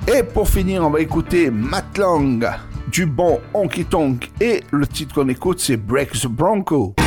Et pour finir, on va écouter Matt Lang du bon Honky Tonk et le titre qu'on écoute c'est Break the Bronco.